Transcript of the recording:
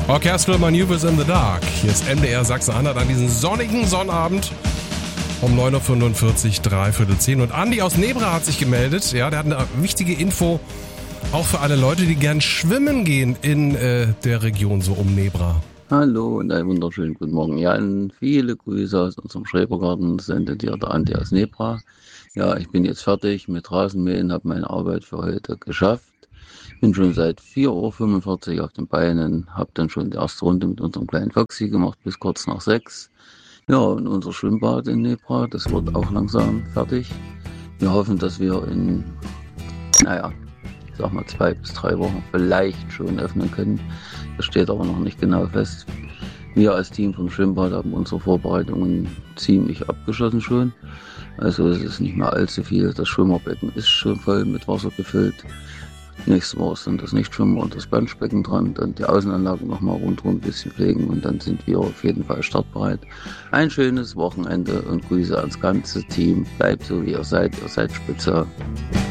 Orchestral Maneuvers in the Dark. Hier ist MDR Sachsen-Anhalt an diesem sonnigen Sonnabend um 9.45 Uhr, 9:45. Und Andi aus Nebra hat sich gemeldet. Ja, der hat eine wichtige Info, auch für alle Leute, die gern schwimmen gehen in der Region so um Nebra. Hallo und einen wunderschönen guten Morgen. Ja, viele Grüße aus unserem Schrebergarten, sendet dir der Andi aus Nebra. Ja, ich bin jetzt fertig mit Rasenmähen, habe meine Arbeit für heute geschafft. Bin schon seit 4.45 Uhr auf den Beinen, habe dann schon die erste Runde mit unserem kleinen Foxy gemacht bis kurz nach 6. Ja, und unser Schwimmbad in Nebra, das wird auch langsam fertig. Wir hoffen, dass wir in, ich sag mal 2 bis 3 Wochen vielleicht schon öffnen können. Das steht aber noch nicht genau fest. Wir als Team vom Schwimmbad haben unsere Vorbereitungen ziemlich abgeschlossen schon. Also es ist nicht mehr allzu viel. Das Schwimmerbecken ist schon voll mit Wasser gefüllt. Nächste Woche ist dann das Nichtschwimmer und das Planschbecken dran, dann die Außenanlage nochmal rundherum ein bisschen pflegen und dann sind wir auf jeden Fall startbereit. Ein schönes Wochenende und Grüße ans ganze Team. Bleibt so wie ihr seid spitze.